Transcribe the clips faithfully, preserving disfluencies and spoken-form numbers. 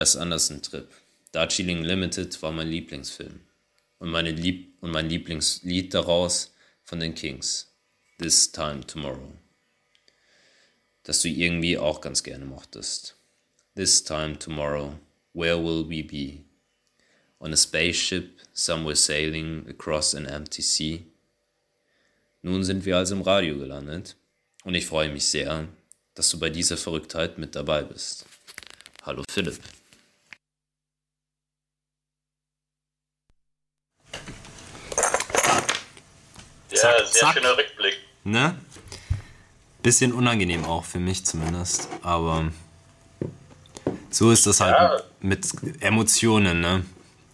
Wes Anderson Trip. Darjeeling Limited war mein Lieblingsfilm. Und, meine Lieb- und mein Lieblingslied daraus von den Kings. This Time Tomorrow. Das du irgendwie auch ganz gerne mochtest. This time tomorrow, where will we be? On a spaceship, somewhere sailing across an empty sea. Nun sind wir also im Radio gelandet und ich freue mich sehr, dass du bei dieser Verrücktheit mit dabei bist. Hallo Philipp. Ja, Zack, sehr zack. schöner Rückblick. Ne? Bisschen unangenehm auch für mich zumindest, aber so ist das halt Ja. mit Emotionen, ne?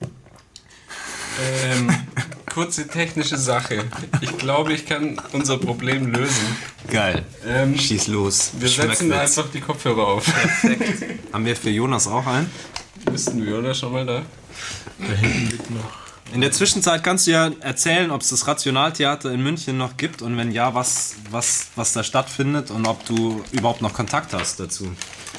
Ähm, kurze technische Sache. Ich glaube, ich kann unser Problem lösen. Geil. Ähm, Schieß los. Wir setzen Schmeckwitz. einfach die Kopfhörer auf. Perfekt. Haben wir für Jonas auch einen? Müssten wir, oder? Schon mal da? Da hinten liegt noch. In der Zwischenzeit kannst du ja erzählen, ob es das Rationaltheater in München noch gibt und wenn ja, was, was, was da stattfindet und ob du überhaupt noch Kontakt hast dazu.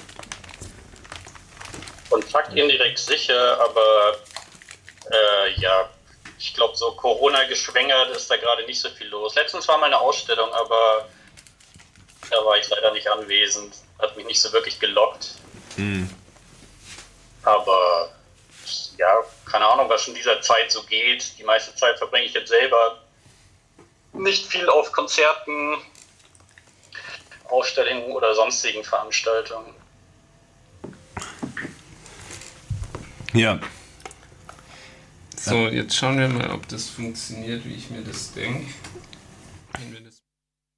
Kontakt indirekt sicher, aber äh, ja, ich glaube, so Corona-geschwängert ist da gerade nicht so viel los. Letztens war mal eine Ausstellung, aber da war ich leider nicht anwesend. Hat mich nicht so wirklich gelockt. Hm. Aber ja, keine Ahnung, was in dieser Zeit so geht. Die meiste Zeit verbringe ich jetzt selber nicht viel auf Konzerten, Ausstellungen oder sonstigen Veranstaltungen. Ja. So, jetzt schauen wir mal, ob das funktioniert, wie ich mir das denke. Wenn wir das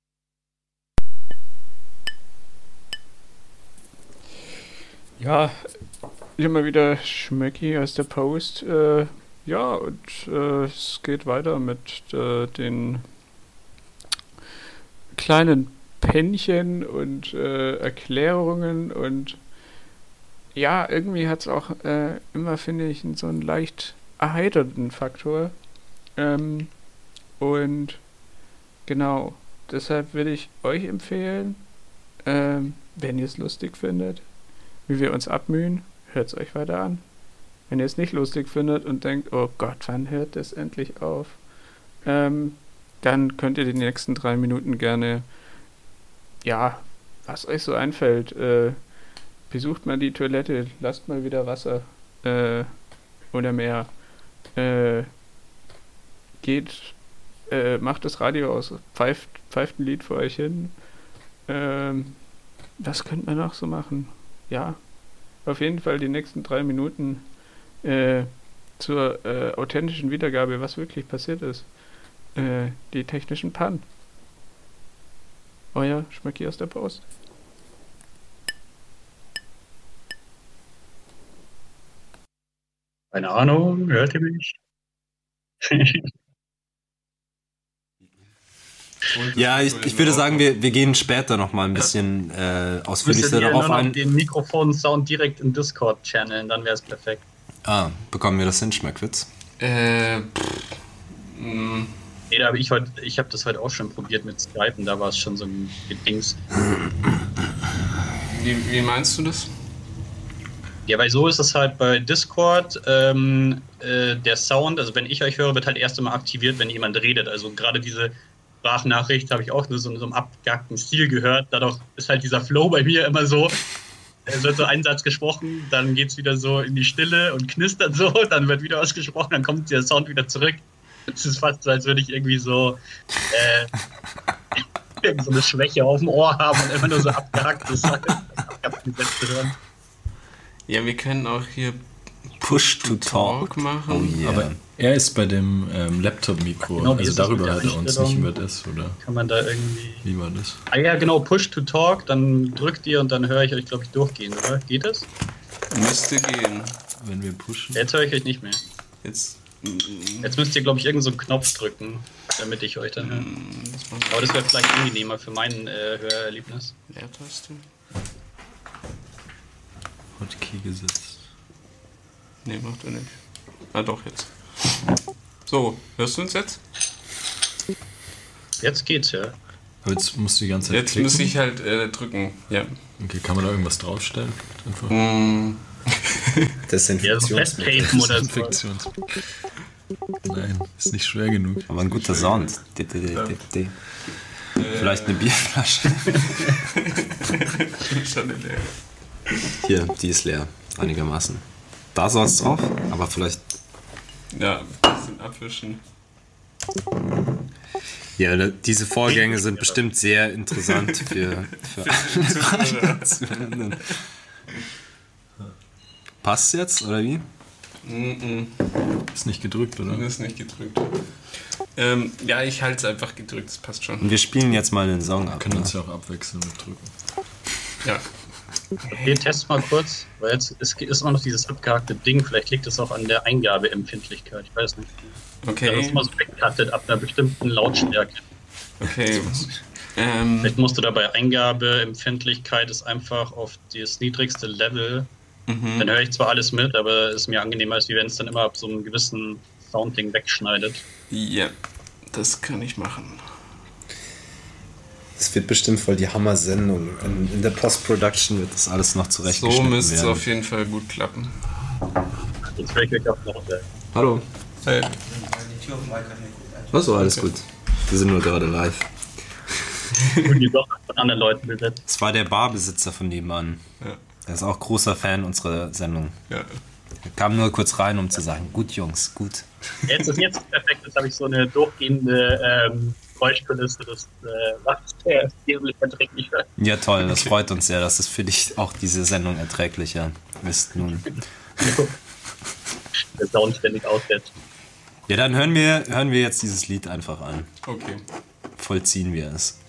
Ja, immer wieder Schmecki aus der Post. Äh, ja, und äh, es geht weiter mit äh, den kleinen Pännchen und äh, Erklärungen und ja, irgendwie hat es auch äh, immer, finde ich, so einen leicht erheiternden Faktor. Ähm, und genau, deshalb würde ich euch empfehlen, ähm, wenn ihr es lustig findet, wie wir uns abmühen, hört es euch weiter an. Wenn ihr es nicht lustig findet und denkt, oh Gott, wann hört das endlich auf? Ähm, dann könnt ihr die nächsten drei Minuten gerne, ja, was euch so einfällt, äh, besucht mal die Toilette, lasst mal wieder Wasser äh, oder mehr. Äh, geht, äh, macht das Radio aus, pfeift, pfeift ein Lied vor euch hin. Ähm, was könnte man noch so machen? Ja, auf jeden Fall die nächsten drei Minuten äh, zur äh, authentischen Wiedergabe, was wirklich passiert ist. Äh, die technischen Pannen. Euer Schmecki aus der Post. Keine Ahnung, hört ihr mich? Ja, ich, ich würde sagen, wir, wir gehen später noch mal ein bisschen äh, ausführlicher Müsstet ihr darauf nur noch ein. den Mikrofon-Sound direkt in Discord channeln, dann wäre es perfekt. Ah, bekommen wir das hin, Schmeckwitz? Äh, pff, mh, Nee, da hab ich heute, ich habe das heute auch schon probiert mit Skypen, da war es schon so ein Dings. wie, wie meinst du das? Ja, weil so ist es halt bei Discord, ähm, äh, der Sound, also wenn ich euch höre, wird halt erst einmal aktiviert, wenn jemand redet. Also gerade diese Sprachnachricht habe ich auch nur so in so einem abgehackten Stil gehört. Dadurch ist halt dieser Flow bei mir immer so, es wird so ein Satz gesprochen, dann geht es wieder so in die Stille und knistert so, dann wird wieder was gesprochen, dann kommt der Sound wieder zurück. Es ist fast so, als würde ich irgendwie so äh, irgend so eine Schwäche auf dem Ohr haben und immer nur so abgehacktes abgehackte Sätze hören. Ja, wir können auch hier Push to talk. machen. Oh yeah. Aber er ist bei dem ähm, Laptop-Mikro, Genau, wie also ist das darüber mit der hört er uns, Einstellung? nicht über das, oder Kann man da irgendwie... wie war das? Ah ja, genau, Push to Talk, dann drückt ihr und dann höre ich euch, glaube ich, durchgehen, oder? Geht das? Müsste gehen. Wenn wir pushen? Jetzt höre ich euch nicht mehr. Jetzt. Jetzt müsst ihr, glaube ich, irgendeinen so einen Knopf drücken, damit ich euch dann höre. Aber das wäre vielleicht angenehmer für mein äh, Hörerlebnis. Leertaste? Hotkey gesetzt. Nee, macht er nicht. Ah, doch, jetzt. So, hörst du uns jetzt? Jetzt geht's, ja. Aber jetzt musst du die ganze Zeit Jetzt klicken. muss ich halt äh, drücken, ja. Okay, kann man da irgendwas draufstellen? Einfach. Mm. Desinfektionsmittel. Festtreten oder so. Infektions. Nein, ist nicht schwer genug. Aber ein guter Sound. D- d- d- d- d. Vielleicht eine Bierflasche. Schon leer. Hier, die ist leer. Einigermaßen. Da soll es drauf, aber vielleicht. Ja, ein bisschen abwischen. Ja, ne, diese Vorgänge sind bestimmt sehr interessant für, für alle Zuhörenden. Passt jetzt, oder wie? Mm-mm. Ist nicht gedrückt, oder? Das ist nicht gedrückt. Ähm, ja, ich halte es einfach gedrückt, das passt schon. Und wir spielen jetzt mal den Song Wir ab. können Ne? uns ja auch abwechseln mit drücken. Ja. Okay, test mal kurz, weil jetzt ist, ist immer noch dieses abgehackte Ding. Vielleicht liegt es auch an der Eingabeempfindlichkeit. Ich weiß nicht. Okay. Das ist immer so weggekattet ab einer bestimmten Lautstärke. Okay. Ähm, Vielleicht musst du dabei Eingabeempfindlichkeit ist einfach auf das niedrigste Level. mhm. Dann höre ich zwar alles mit, aber es ist mir angenehmer, als wenn es dann immer ab so einem gewissen Soundding wegschneidet. Ja, das kann ich machen. Das wird bestimmt voll die Hammer-Sendung. In, in der Post-Production wird das alles noch So zurechtgeschnitten müsste es werden. auf jeden Fall gut klappen. Jetzt höre ich euch auf Lautstärke. Hallo. Hey. Achso, alles Okay. gut. Wir sind nur gerade live. Und die Sache von anderen Leuten besetzt. Es war der Barbesitzer von nebenan. Ja. Er ist auch großer Fan unserer Sendung. Ja. Er kam nur kurz rein, um zu sagen, gut Jungs, gut. Jetzt ist jetzt perfekt, jetzt habe ich so eine durchgehende ähm, Geräuschkulisse, das äh, macht der wesentlich erträglicher. Ja toll, das freut uns sehr, dass es für dich auch diese Sendung erträglicher ist nun. Der Sound ständig aussetzt. Ja, dann hören wir, hören wir jetzt dieses Lied einfach an. Okay. Vollziehen wir es.